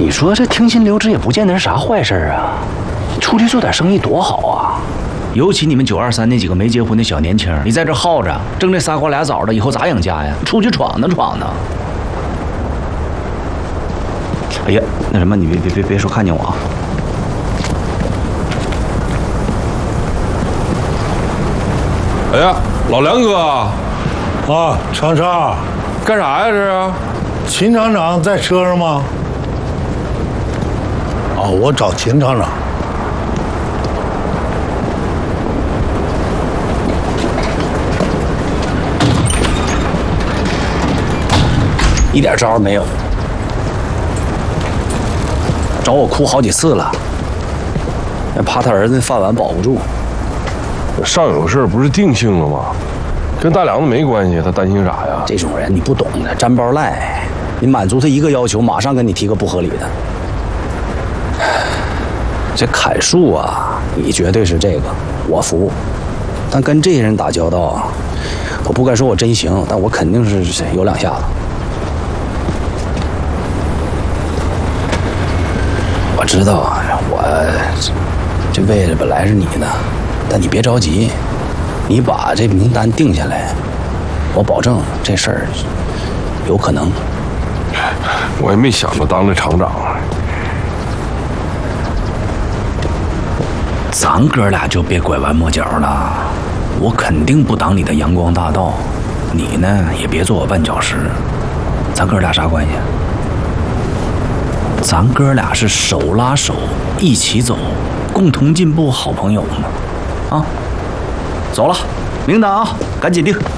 你说这停薪留职也不见得是啥坏事啊，出去做点生意多好啊！尤其你们923那几个没结婚的小年轻，你在这耗着，挣这仨瓜俩枣的，以后咋养家呀？出去闯荡闯荡。哎呀，那什么，你别说看见我啊！ 哎呀，老梁哥啊， 厂长， 干啥呀？这是？ 秦厂长在车上吗？我找秦厂长。 一点招没有，找我哭好几次了，怕他儿子饭碗保不住。 上有事不是定性了吗？跟大梁子没关系，他担心啥呀？ 这种人你不懂的，沾包赖。你满足他一个要求，马上跟你提个不合理的。这砍树啊，你绝对是这个，我服。但跟这些人打交道啊，我不敢说我真行，但我肯定是有两下子。我知道啊，我这位置本来是你的，但你别着急，你把这名单定下来，我保证这事儿有可能。 我也没想着当这厂长。 咱哥俩就别拐弯抹角了，我肯定不挡你的阳光大道，你呢也别做我绊脚石。咱哥俩啥关系？咱哥俩是手拉手一起走，共同进步，好朋友嘛。啊，走了，名单啊，赶紧定。